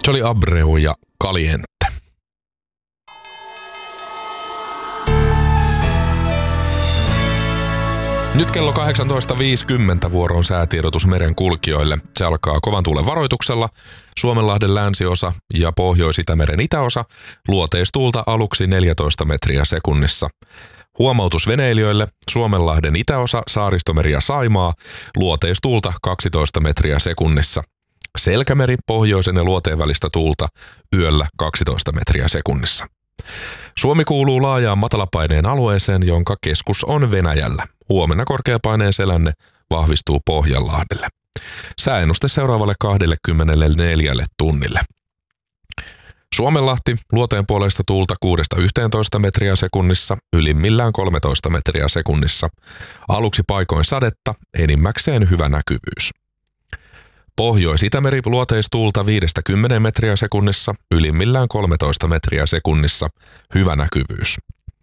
Se oli Abreu ja Caliente. Nyt kello 18.50 vuoro on säätiedotus meren kulkijoille. Se alkaa kovan tuulen varoituksella. Suomenlahden länsiosa ja Pohjois-Itämeren itäosa. Luoteistuulta aluksi 14 metriä sekunnissa. Huomautus veneilijöille. Suomenlahden itäosa, Saaristomeri ja Saimaa. Luoteistuulta 12 metriä sekunnissa. Selkämeri, pohjoisen ja luoteen välistä tuulta. Yöllä 12 metriä sekunnissa. Suomi kuuluu laajaan matalapaineen alueeseen, jonka keskus on Venäjällä. Huomenna korkeapaineen selänne vahvistuu Pohjanlahdelle. Sääennuste seuraavalle 24 tunnille. Suomenlahti, luoteen puolesta tuulta 6-11 metriä sekunnissa, ylimmillään 13 metriä sekunnissa. Aluksi paikoin sadetta, enimmäkseen hyvä näkyvyys. Pohjois-Itämeri, luoteistuulta 5-10 metriä sekunnissa, ylimmillään 13 metriä sekunnissa, hyvä näkyvyys.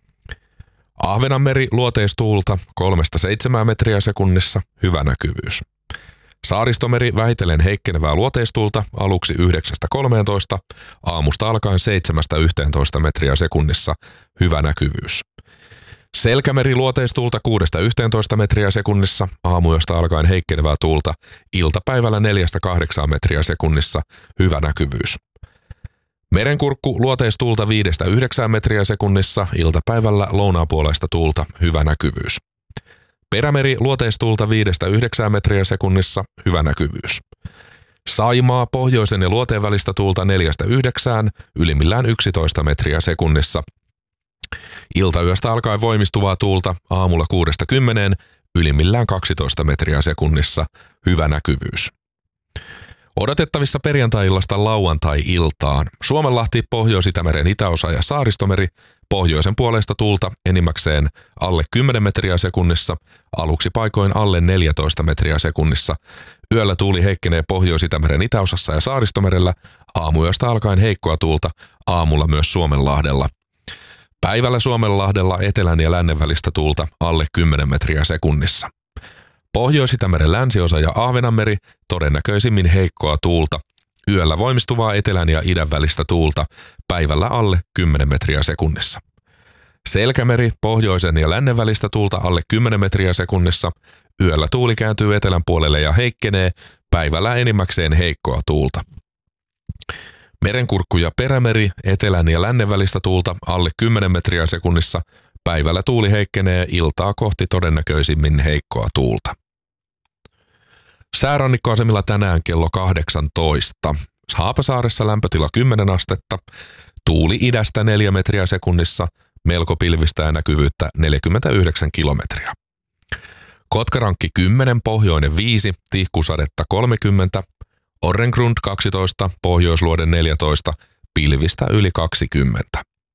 Ahvenanmeri, luoteistuulta 3-7 metriä sekunnissa, hyvä näkyvyys. Saaristomeri, vähitellen heikkenevää luoteistuulta, aluksi 9-13, aamusta alkaen 7-11 metriä sekunnissa, hyvä näkyvyys. Selkämeri, luoteistuulta 6-11 metriä sekunnissa, aamuyöstä alkaen heikkenevää tuulta, iltapäivällä 4-8 metriä sekunnissa, hyvä näkyvyys. Merenkurkku, luoteistuulta 5-9 metriä sekunnissa, iltapäivällä lounaanpuoleista tuulta, hyvä näkyvyys. Perämeri, luoteistuulta 5-9 metriä sekunnissa, hyvä näkyvyys. Saimaa, pohjoisen ja luoteen välistä tuulta 4-9, ylimmillään 11 metriä sekunnissa. Iltayöstä alkaen voimistuvaa tuulta, aamulla 6-10, ylimmillään 12 metriä sekunnissa, hyvä näkyvyys. Odotettavissa perjantai-illasta lauantai-iltaan. Suomenlahti, Pohjois-Itämeren itäosa ja Saaristomeri, pohjoisen puolesta tuulta enimmäkseen alle 10 metriä sekunnissa, aluksi paikoin alle 14 metriä sekunnissa. Yöllä tuuli heikkenee Pohjois-Itämeren itäosassa ja Saaristomerellä, aamuyöstä alkaen heikkoa tuulta, aamulla myös Suomenlahdella. Päivällä Suomenlahdella etelän ja lännen välistä tuulta alle 10 metriä sekunnissa. Pohjois-Itämeren länsiosa ja Ahvenanmeri todennäköisimmin heikkoa tuulta. Yöllä voimistuvaa etelän ja idän välistä tuulta, päivällä alle 10 metriä sekunnissa. Selkämeri, pohjoisen ja lännen välistä tuulta alle 10 metriä sekunnissa. Yöllä tuuli kääntyy etelän puolelle ja heikkenee, päivällä enimmäkseen heikkoa tuulta. Merenkurkku ja Perämeri, etelän ja lännen välistä tuulta alle 10 metriä sekunnissa. Päivällä tuuli heikkenee, iltaa kohti todennäköisimmin heikkoa tuulta. Säärannikkoasemilla tänään kello 18. Haapasaaressa lämpötila 10 astetta, tuuli idästä 4 metriä sekunnissa, melko pilvistä ja näkyvyyttä 49 kilometriä. Kotkarankki 10, pohjoinen 5, tihkusadetta 30, Orrengrund 12, Pohjoisluode 14, pilvistä yli 20.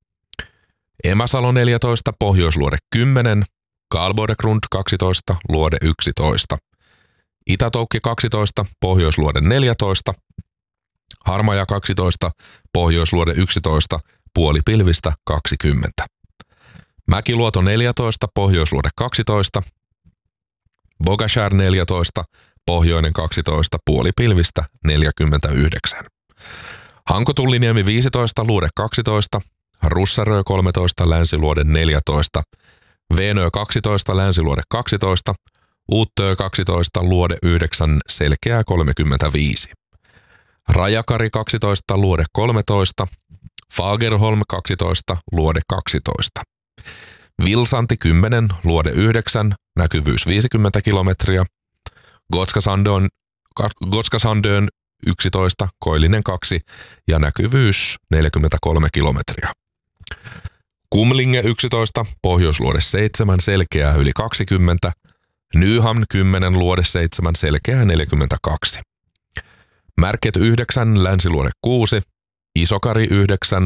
Emäsalo 14, Pohjoisluode 10, Karlbodegrund 12, Luode 11. Itätoukki 12, Pohjoisluode 14, Harmaja 12, Pohjoisluode 11, puolipilvistä 20. Mäkiluoto 14, Pohjoisluode 12, Bogashär 14, Pohjoinen 12, puolipilvistä 49. Hankotulliniemi 15, Luode 12, Russarö 13, Länsiluode 14, Veenö 12, Länsiluode 12, Uuttöö 12, Luode 9, Selkeää 35. Rajakari 12, Luode 13, Fagerholm 12, Luode 12. Vilsanti 10, Luode 9, näkyvyys 50 kilometriä. Gotskasandön 11, Koillinen 2 ja näkyvyys 43 kilometriä. Kumlinge 11, Pohjoisluode 7, Selkeää yli 20. Nyhamn 10, Luode 7, Selkeää 42. Märket 9, Länsiluode 6, Isokari 9,